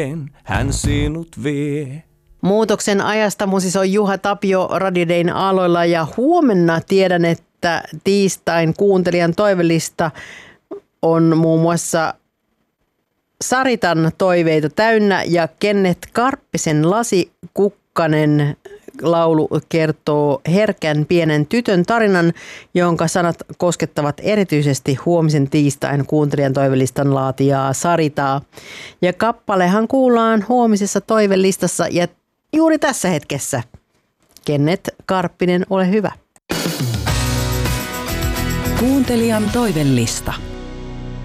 hän sinut vie. Muutoksen ajasta musisoi Juha Tapio Radio Dayn aloilla ja huomenna tiedän, että tiistain kuuntelijan toivelista on muun muassa Saritan toiveita täynnä ja Kenneth Karppisen Lasikukkanen laulu kertoo herkän pienen tytön tarinan, jonka sanat koskettavat erityisesti huomisen tiistain kuuntelijan toivelistan laatijaa Saritaa. Ja kappalehan kuullaan huomisessa toivelistassa ja juuri tässä hetkessä. Kenneth Karppinen, ole hyvä. Kuuntelijan toivelista.